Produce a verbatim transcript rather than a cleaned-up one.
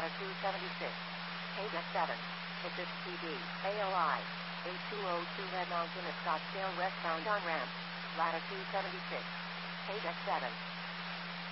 latitude seventy-six. K-Deck seven. Assist T D, A O I. eight two zero two Red Mountain at Scottsdale westbound on ramp. Latitude seventy-six. K-Deck seven.